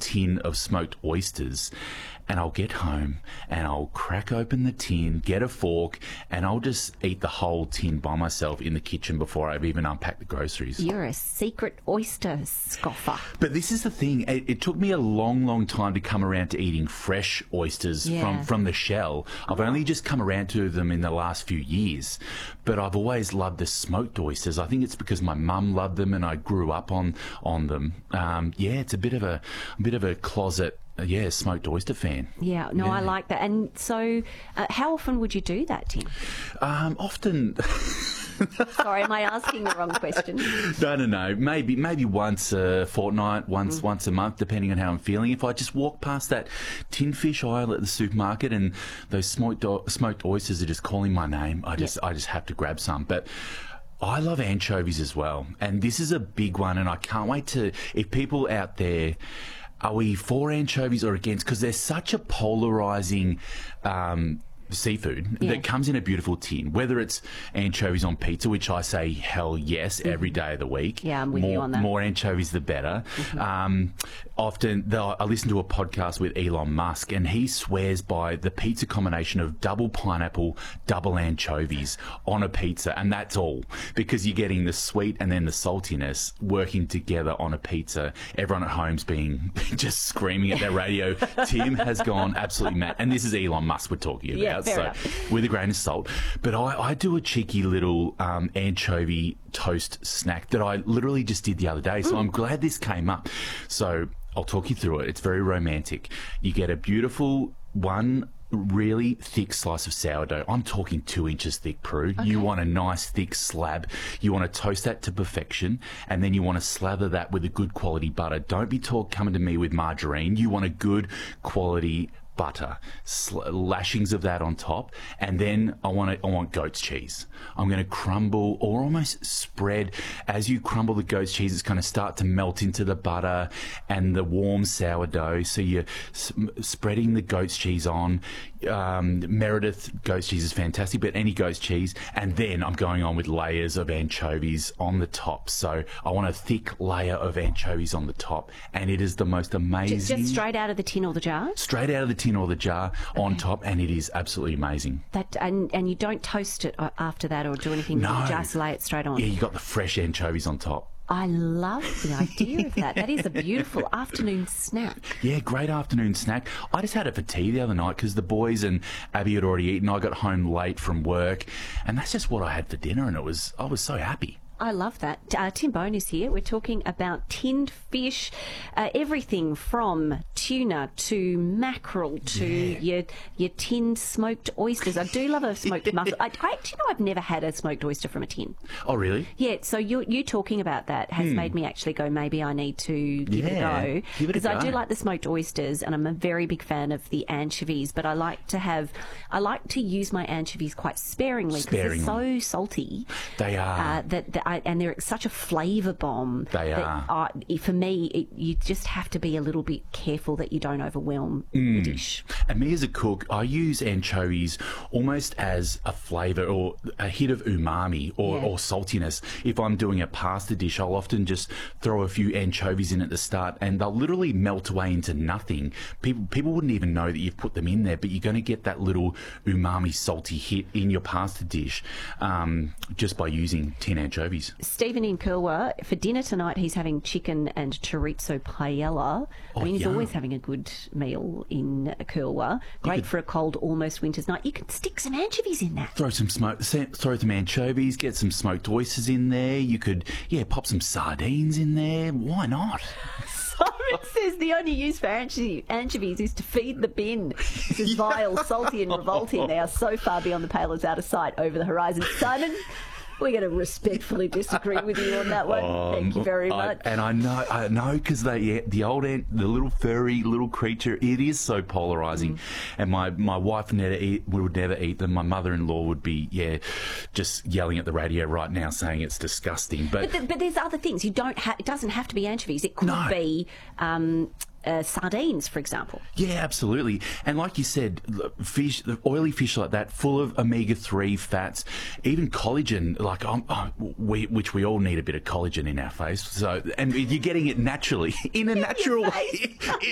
tin of smoked oysters, and I'll get home and I'll crack open the tin, get a fork, and I'll just eat the whole tin by myself in the kitchen before I've even unpacked the groceries. You're a secret oyster scoffer. But this is the thing. It took me a long, long time to come around to eating fresh oysters from the shell. I've only just come around to them in the last few years. But I've always loved the smoked oysters. I think it's because my mum loved them and I grew up on them. It's a bit of a closet smoked oyster fan. Yeah, no, I like that. And so how often would you do that, Tim? Often... Sorry, am I asking the wrong question? No. Maybe once a fortnight, once a month, depending on how I'm feeling. If I just walk past that tin fish aisle at the supermarket and those smoked oysters are just calling my name, I just have to grab some. But I love anchovies as well. And this is a big one, and I can't wait to... If people out there... Are we for anchovies or against? Because there's such a polarising seafood that comes in a beautiful tin, whether it's anchovies on pizza, which I say hell yes every day of the week. Yeah, I'm with you on that. More anchovies the better. Often I listen to a podcast with Elon Musk, and he swears by the pizza combination of double pineapple, double anchovies on a pizza, and that's all, because you're getting the sweet and then the saltiness working together on a pizza. Everyone at home's being just screaming at their radio. Tim has gone absolutely mad, and this is Elon Musk we're talking about. Yeah, so with a grain of salt. But I do a cheeky little anchovy toast snack that I literally just did the other day. So I'm glad this came up. So I'll talk you through it. It's very romantic. You get a beautiful one really thick slice of sourdough. I'm talking 2 inches thick, Prue. Okay. You want a nice thick slab. You want to toast that to perfection, and then you want to slather that with a good quality butter. Don't be coming to me with margarine. You want a good quality butter, lashings of that on top, and then I want goat's cheese. I'm going to crumble or almost spread. As you crumble the goat's cheese, it's going to start to melt into the butter and the warm sourdough. So you're spreading the goat's cheese on. Meredith goat's cheese is fantastic, but any goat's cheese. And then I'm going on with layers of anchovies on the top. So I want a thick layer of anchovies on the top, and it is the most amazing. Just straight out of the tin or the jar? Straight out of the tin or the jar on top, and it is absolutely amazing. And you don't toast it after that or do anything? No. You just lay it straight on? Yeah, you got the fresh anchovies on top. I love the idea of that. That is a beautiful afternoon snack. Yeah, great afternoon snack. I just had it for tea the other night because the boys and Abby had already eaten. I got home late from work, and that's just what I had for dinner, and I was so happy. I love that. Tim Bone is here. We're talking about tinned fish, everything from tuna to mackerel to your tinned smoked oysters. I do love a smoked mussel. I've never had a smoked oyster from a tin. Oh, really? Yeah, so you talking about that has made me actually go, maybe I need to give it a go. Because I do like the smoked oysters, and I'm a very big fan of the anchovies, but I like to use my anchovies quite sparingly because they're so salty. They are. And they're such a flavour bomb. They are. For me, you just have to be a little bit careful that you don't overwhelm the dish. And me as a cook, I use anchovies almost as a flavour or a hit of umami or saltiness. If I'm doing a pasta dish, I'll often just throw a few anchovies in at the start, and they'll literally melt away into nothing. People wouldn't even know that you've put them in there, but you're going to get that little umami salty hit in your pasta dish just by using tin anchovies. Stephen in Kurwa, for dinner tonight, he's having chicken and chorizo paella. He's always having a good meal in Kurwa. Great for a cold, almost winter's night. You can stick some anchovies in that. Throw some anchovies, get some smoked oysters in there. You could, pop some sardines in there. Why not? Simon says the only use for anchovies is to feed the bin. This is vile, salty and revolting. They are so far beyond the pale as out of sight over the horizon. Simon, we're going to respectfully disagree with you on that one. Thank you very much. I know, because the little furry little creature, it is so polarising. And my wife would never eat them. My mother-in-law would be, just yelling at the radio right now, saying it's disgusting. But there's other things. It doesn't have to be anchovies. It could be. Sardines, for example. Yeah, absolutely. And like you said, fish, oily fish like that, full of omega-3 fats, even collagen, which we all need a bit of collagen in our face. So, and you're getting it naturally, in a natural way.